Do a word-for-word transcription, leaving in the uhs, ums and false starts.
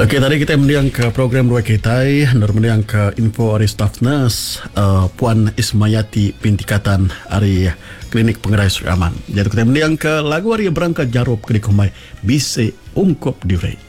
Okey, tadi kita mendiang ke program Ruai Kitai, dan mendiang ke info dari staff nurse uh, Puan Ismayati binti Katan dari Klinik Pengerai Sri Aman. Jadi kita mendiang ke lagu hari berangkat jarup ke dikumai bise ungkop diurei.